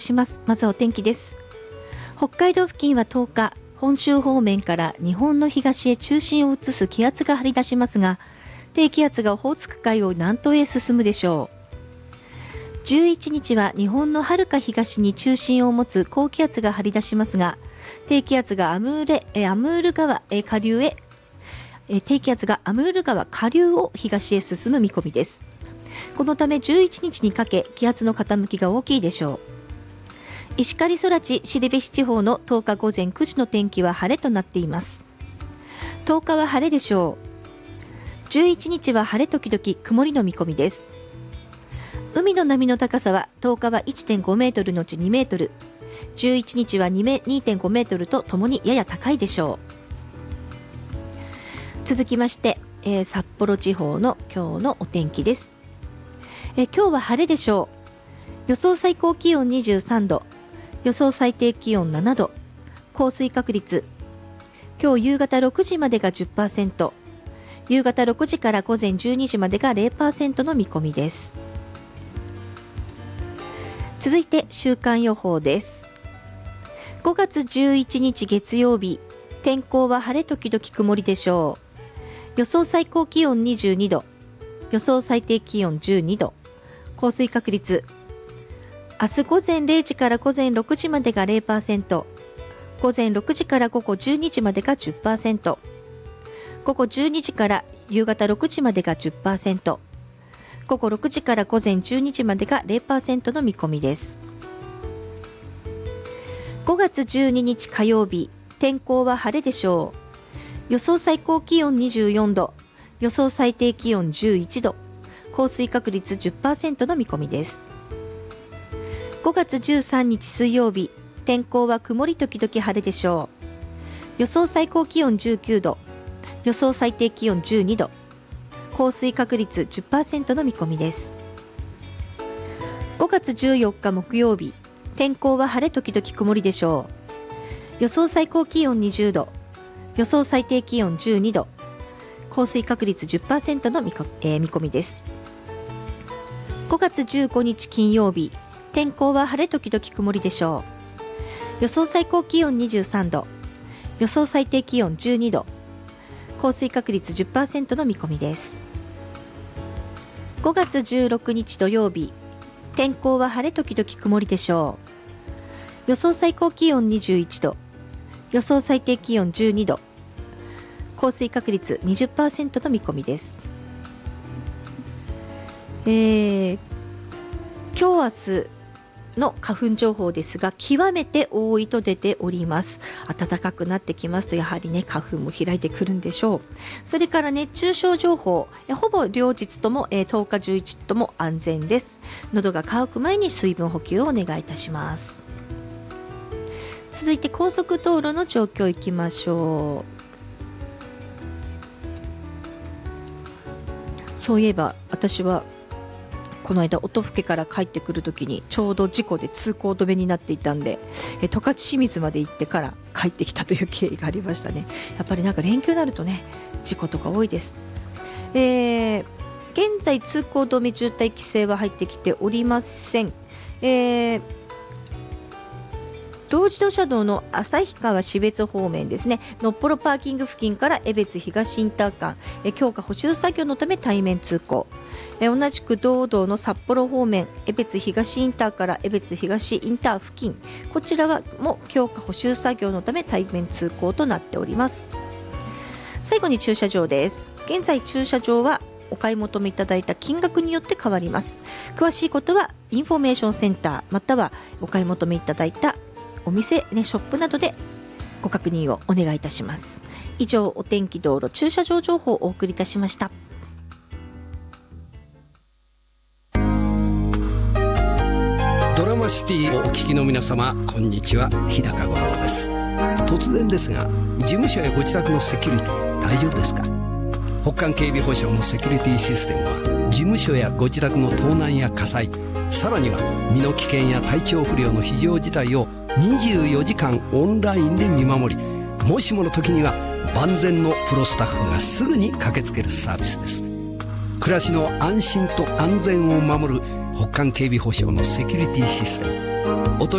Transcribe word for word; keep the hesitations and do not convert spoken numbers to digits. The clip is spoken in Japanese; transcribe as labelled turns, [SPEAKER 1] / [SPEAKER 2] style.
[SPEAKER 1] します。まずはお天気です。北海道付近はとおか、本州方面から日本の東へ中心を移す気圧が張り出しますが、低気圧がオホーツク海を南東へ進むでしょう。じゅういちにちは日本の遥か東に中心を持つ高気圧が張り出しますが、低気圧がアムーレえアムール川え下流へえ低気圧がアムール川下流を東へ進む見込みです。このためじゅういちにちにかけ気圧の傾きが大きいでしょう。石狩空知後部市地方のとおかごぜんくじの天気は晴れとなっています。とおかは晴れでしょう。じゅういちにちは晴れ時々曇りの見込みです。海の波の高さはとおかは いってんごメートルのうちにメートル、じゅういちにちは にてんごメートルとともにやや高いでしょう。続きまして、えー、札幌地方の今日のお天気です。えー、今日は晴れでしょう。予想最高気温にじゅうさんど、予想最低気温ななど、降水確率今日夕方ろくじまでが じゅっパーセント、夕方ろくじから午前じゅうにじまでが ゼロパーセント の見込みです。続いて週間予報です。ごがつじゅういちにち月曜日、天候は晴れ時々曇りでしょう。予想最高気温にじゅうにど、予想最低気温じゅうにど、降水確率明日午前れいじから午前ろくじまでが ゼロパーセント、午前ろくじから午後じゅうにじまでが じゅっパーセント、午後じゅうにじから夕方ろくじまでが じゅっパーセント、午後ろくじから午前じゅうにじまでが ゼロパーセント の見込みです。ごがつじゅうににち火曜日、天候は晴れでしょう。予想最高気温にじゅうよんど、予想最低気温じゅういちど、降水確率 じゅっパーセント の見込みです。ごがつじゅうさんにち水曜日、天候は曇り時々晴れでしょう。予想最高気温じゅうきゅうど、予想最低気温じゅうにど、降水確率 じゅっパーセント の見込みです。ごがつじゅうよっか木曜日、天候は晴れ時々曇りでしょう。予想最高気温にじゅうど、予想最低気温じゅうにど、降水確率 じゅっパーセント の見込、えー、見込みです。ごがつじゅうごにち金曜日、天候は晴れ時々曇りでしょう。予想最高気温にじゅうさんど、予想最低気温じゅうにど、降水確率 じゅっパーセント の見込みです。ごがつじゅうろくにち土曜日、天候は晴れ時々曇りでしょう。予想最高気温にじゅういちど、予想最低気温じゅうにど、降水確率 にじゅっパーセント の見込みです。えー、今日明日の花粉情報ですが、極めて多いと出ております。暖かくなってきますとやはりね、花粉も開いてくるんでしょう。それから熱中症情報、えほぼ両日とも、えー、とおかじゅういちとも安全です。喉が渇く前に水分補給をお願いいたします。続いて高速道路の状況いきましょう。そういえば私はこの間音更から帰ってくるときにちょうど事故で通行止めになっていたんで、え十勝清水まで行ってから帰ってきたという経緯がありましたね。やっぱりなんか連休になるとね、事故とか多いです。えー、現在通行止め渋滞規制は入ってきておりません。えー道自動車道の旭川標別方面ですね、のっぽろパーキング付近から江別東インター間、え強化補修作業のため対面通行。え同じく道道の札幌方面、江別東インターから江別東インター付近、こちらはも強化補修作業のため対面通行となっております。最後に駐車場です。現在駐車場はお買い求めいただいた金額によって変わります。詳しいことはインフォメーションセンターまたはお買い求めいただいたお店、ね、ショップなどでご確認をお願いいたします。以上、お天気道路駐車場情報をお送りいたしました。
[SPEAKER 2] ドラマシティをお聞きの皆様、こんにちは、日高五郎です。突然ですが、事務所やご自宅のセキュリティ大丈夫ですか？北韓警備保障のセキュリティシステムは事務所やご自宅の盗難や火災、さらには身の危険や体調不良の非常事態をにじゅうよじかんオンラインで見守り、もしもの時には万全のプロスタッフがすぐに駆けつけるサービスです。暮らしの安心と安全を守る北韓警備保障のセキュリティシステム。お問い